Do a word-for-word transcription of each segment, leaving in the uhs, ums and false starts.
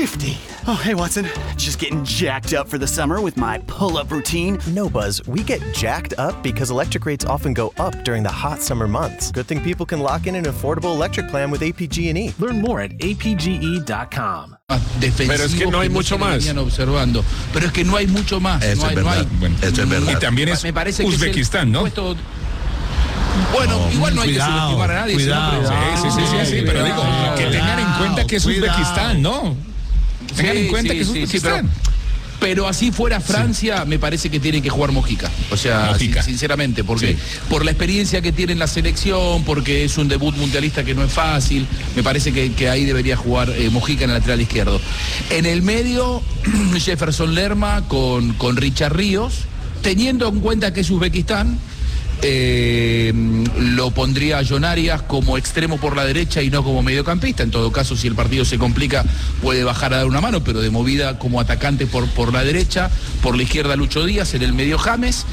fifty. Oh, hey, Watson. Just getting jacked up for the summer with my pull-up routine. No, Buzz, we get jacked up because electric rates often go up during the hot summer months. Good thing people can lock in an affordable electric plan with A P G and E. Learn more at A P G E dot com. Pero es que no hay que mucho más. Observando. Pero es que no hay mucho más. Eso no hay, es verdad. no hay. Bueno, eso es verdad. Y también es Uzbekistán, ¿no? Puesto... Bueno, no, igual no hay cuidado, que subestimar a nadie. Cuidado, Pero... Sí, sí, sí, sí, sí, pero digo, que tengan en cuenta que es Uzbekistán, ¿no? Tengan sí, en cuenta sí, que es Uzbekistán. Sí, sí, pero, pero así fuera Francia, sí. Me parece que tiene que jugar Mojica. O sea, Mojica. sinceramente, porque sí. por la experiencia que tiene en la selección, porque es un debut mundialista que no es fácil, me parece que, que ahí debería jugar eh, Mojica en el lateral izquierdo. En el medio, Jefferson Lerma con, con Richard Ríos, teniendo en cuenta que es Uzbekistán. Eh, lo pondría a John Arias como extremo por la derecha y no como mediocampista. En todo caso, si el partido se complica, puede bajar a dar una mano, pero de movida como atacante por, por la derecha, por la izquierda Lucho Díaz, en el medio James,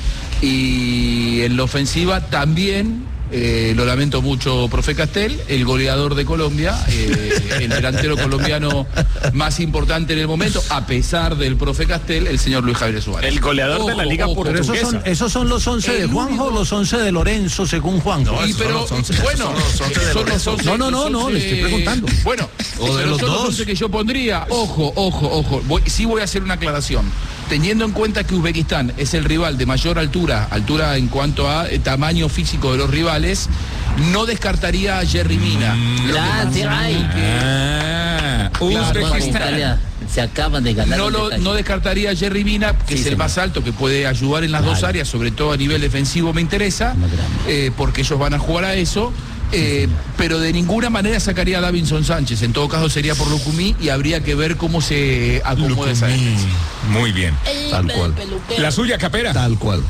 y en la ofensiva también, eh, lo lamento mucho, profe Castel, el goleador de Colombia, eh, el delantero colombiano más importante en el momento, a pesar del profe Castel, el señor Luis Javier Suárez. El goleador ojo, de la Liga ojo, Portuguesa. Pero esos son, esos son los once de Juanjo o los once de Lorenzo, según Juanjo. No, y pero, bueno, son los once. No, no, no, no, le estoy preguntando. Bueno, o de los son dos. los once que yo pondría. Ojo, ojo, ojo. Voy, sí voy a hacer una aclaración. Teniendo en cuenta que Uzbekistán es el rival de mayor altura, altura en cuanto a eh, tamaño físico de los rivales, no descartaría a Jerry Mina. Mm, ya, sí, ay. Ah, Uzbekistán. Se acaban de ganar. No, lo, no descartaría a Jerry Mina, que sí, es el más alto, que puede ayudar en las claro. dos áreas, sobre todo a nivel defensivo me interesa, eh, porque ellos van a jugar a eso. Eh, pero de ninguna manera sacaría a Davinson Sánchez. En todo caso sería por Lucumí y habría que ver cómo se acomoda esa defensa. Muy bien. Tal cual. La suya, Capera. Tal cual.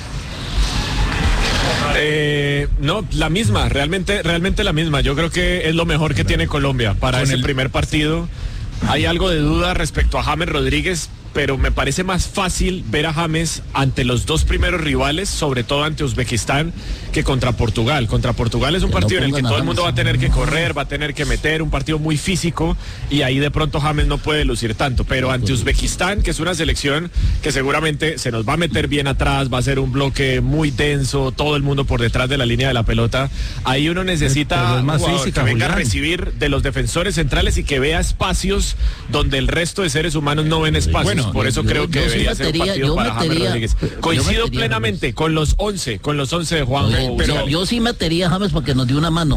Eh, no, la misma, realmente, realmente la misma. Yo creo que es lo mejor que tiene Colombia para ese primer partido. Hay algo de duda respecto a James Rodríguez, pero me parece más fácil ver a James ante los dos primeros rivales, sobre todo ante Uzbekistán, que contra Portugal. Contra Portugal es un partido en el que todo el mundo va a tener que correr, va a tener que meter, un partido muy físico, y ahí de pronto James no puede lucir tanto. Pero ante Uzbekistán, que es una selección que seguramente se nos va a meter bien atrás, va a ser un bloque muy denso, todo el mundo por detrás de la línea de la pelota, ahí uno necesita un jugador que venga a recibir de los defensores centrales y que vea espacios donde el resto de seres humanos no ven espacios. Bueno, por eso yo, creo que yo debería sí metería, ser un partido para James Rodríguez. Coincido plenamente con los once, con los once de Juan. Yo, pero yo sí metería a James porque nos dio una mano.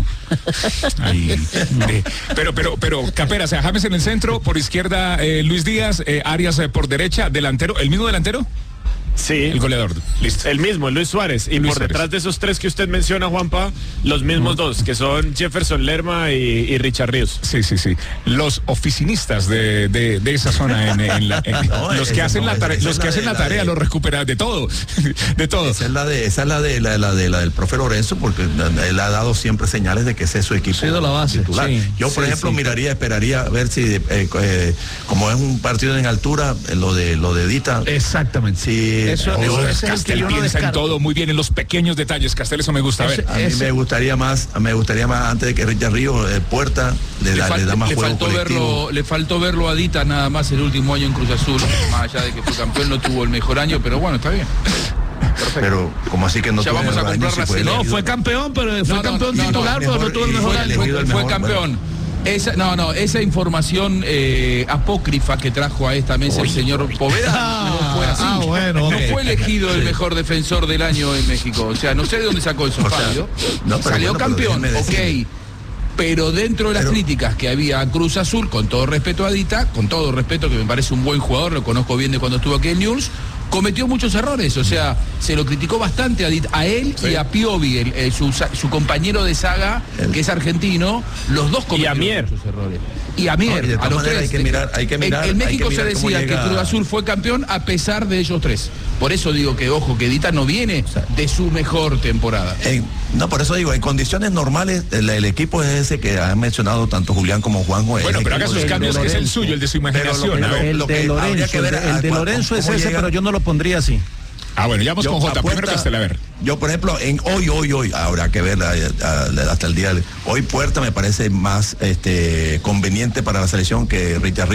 Ay, pero, pero, pero, Capera, o sea, James en el centro, por izquierda eh, Luis Díaz, eh, Arias eh, por derecha, delantero, ¿el mismo delantero? Sí. El goleador, listo. El mismo, Luis Suárez. Y Luis por Suárez. detrás de esos tres que usted menciona, Juanpa, los mismos mm. dos, que son Jefferson Lerma y, y Richard Ríos. Sí, sí, sí. Los oficinistas de, de, de esa zona, en, en la, en, no, los que hacen no, la tarea, los que hacen la, la tarea, de, los recuperan de todo, de todo. Esa es la de, esa es la de la, la de la del profe Lorenzo, porque él ha dado siempre señales de que ese es su equipo. Ha sido la base. Titular. Sí, Yo, por sí, ejemplo, sí. miraría, esperaría a ver si, eh, eh, como es un partido en altura, lo de lo de Dita. Exactamente. Sí. Eso, oh, eso es Castel no piensa en todo muy bien, en los pequeños detalles. Castel, eso me gusta. A ver. A mí me gustaría más, me gustaría más antes de que Richard Ríos eh, Puerta le, le, da, fal, le da más le juego faltó colectivo. verlo, le faltó verlo a Dita nada más el último año en Cruz Azul, más allá de que fue campeón, no tuvo el mejor año, pero bueno, está bien. Perfecto. Pero como así que no ya tuvo vamos el a año, comprar si fue No, fue campeón, pero fue no, campeón no, titular, no, no, pero no tuvo el mejor año. Fue, fue mejor, campeón. Bueno. Esa, no, no, esa información eh, apócrifa que trajo a esta mesa Uy, el señor Poveda ah, no fue así. Ah, bueno, no fue elegido el mejor defensor del año en México. O sea, no sé de dónde sacó eso, o sea, Fabio. No, Salió bueno, campeón, ok. Pero dentro de las pero... críticas que había a Cruz Azul, con todo respeto a Dita, con todo respeto, que me parece un buen jugador, lo conozco bien de cuando estuvo aquí en News, cometió muchos errores, o sea, se lo criticó bastante a, Dita, a él sí. y a Piovi, el, el, su, su compañero de saga, el... que es argentino, los dos cometieron muchos errores. Y a Mier, no, y a los tres. Hay que mirar, hay que mirar, en, en México que mirar se decía llega... que Cruz Azul fue campeón a pesar de ellos tres. Por eso digo que, ojo, que Dita no viene o sea, de su mejor temporada. En, no, por eso digo, en condiciones normales, el, el equipo es ese que han mencionado tanto Julián como Juanjo. Bueno, pero haga sus cambios, que es el suyo, el de su imaginación. Pero lo, el, lo que, el de Lorenzo, ver, el de Lorenzo es ese, llega... pero yo no lo pondría así. Ah, bueno, ya vamos yo, con J. Puerta, primero Castel, a ver. Yo, por ejemplo, en hoy, hoy, hoy, habrá que ver hasta el día de hoy, Puerta me parece más este conveniente para la selección que Richard Ríos.